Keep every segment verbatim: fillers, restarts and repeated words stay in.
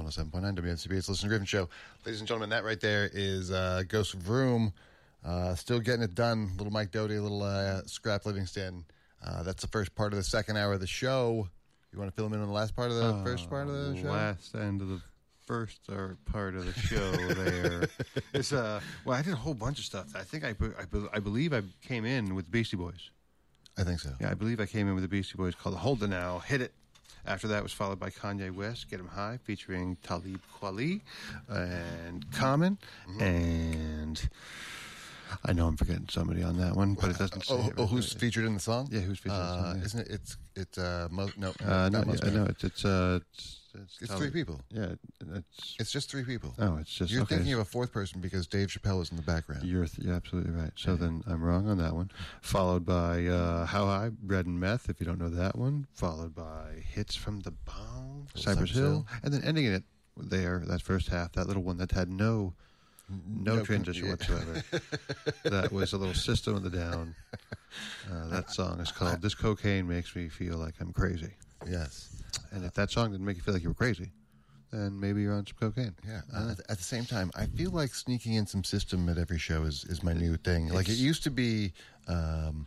oh seven point nine W N C B. It's the Listen to Griffin Show. Ladies and gentlemen, that right there is uh, Ghost of Room. Uh, still getting it done. Little Mike Doty, little uh, Scrap Livingston. Uh, that's the first part of the second hour of the show. You want to fill them in on the last part of the uh, first part of the show? Last end of the first or part of the show there. It's, uh, well, I did a whole bunch of stuff. I think I, I, I believe I came in with the Beastie Boys. I think so. Yeah, I believe I came in with the Beastie Boys called Hold It Now, Hit It. After that was followed by Kanye West, Get 'Em High, featuring Talib Kweli and Common. Mm-hmm. And I know I'm forgetting somebody on that one, but it doesn't say. Oh, it oh right who's there. featured in the song? Yeah, who's featured uh, in the song? Yeah. Isn't it? It's, it's, uh, mo- no, Uh, no, not most yeah, no, it's, it's, uh, it's, It's three people. Yeah, it's It's just three people. Oh, it's just You're okay. thinking of a fourth person because Dave Chappelle is in the background. You're, th- you're absolutely right. So then I'm wrong on that one. Followed by uh, How High, Bread and Meth, if you don't know that one. Followed by Hits from the Bomb, Cypress, Cypress Hill. Hill. And then ending it there, that first half, that little one that had no no, No transition con- whatsoever. That was a little System of the Down. Uh, that song is called This Cocaine Makes Me Feel Like I'm Crazy. Yes. And if that song didn't make you feel like you were crazy, then maybe you're on some cocaine. Yeah. Uh, at the same time, I feel like sneaking in some System at every show is, is my new thing. Like it used to be um,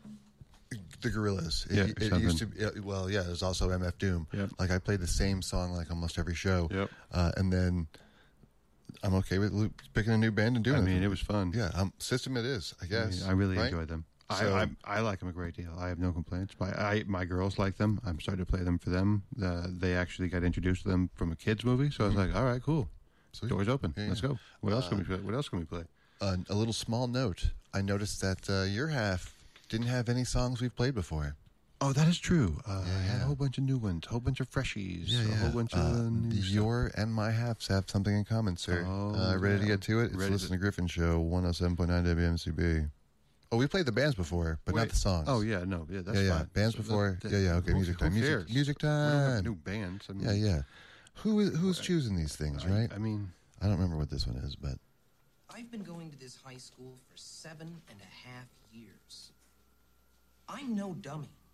the Gorillaz. It, Yeah, it something. used to be, uh, well, yeah, there's also M F Doom. Yep. Like I played the same song like almost every show. Yep. Uh, and then I'm okay with lo- picking a new band and doing I it. mean, it was fun. Yeah, um, System it is, I I, guess. mean, I really right? enjoyed them. So- I, I I like them a great deal. I have no complaints. My I, my girls like them. I'm starting to play them for them. Uh, they actually got introduced to them from a kids movie, so I was like, all right, cool. Sweet. Doors open. Yeah, Let's yeah. go. What else can Uh, we play? What else can we play? Uh, a little small note. I noticed that uh, your half didn't have any songs we've played before. Oh, that is true. Uh, Yeah, I had yeah. a whole bunch of new ones, a whole bunch of freshies, a whole bunch of Uh, new stuff. your and my halves have something in common, sir. Oh, uh, ready to yeah. get to it? It's Ready Listen to- to Griffin Show, one oh seven point nine W M C B. Oh, we played the bands before, but not Wait. the songs. Oh yeah, no, yeah, that's yeah, yeah. fine. Bands So before. that- yeah, yeah. Okay, who- music who time. Music, cares? music We don't have time. new bands. I mean, Yeah, yeah. Who is who's choosing these things, I- right? I mean, I don't remember what this one is, but I've been going to this high school for seven and a half years. I'm no dummy.